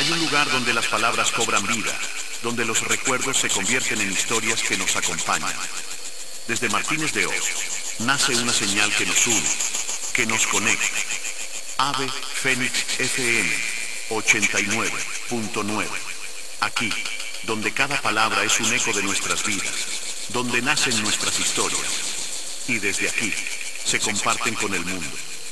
Hay un lugar donde las palabras cobran vida, donde los recuerdos se convierten en historias que nos acompañan. Desde Martínez de Oz, nace una señal que nos une, que nos conecta. Ave Fénix FM 89.9. Aquí, donde cada palabra es un eco de nuestras vidas, donde nacen nuestras historias. Y desde aquí, se comparten con el mundo.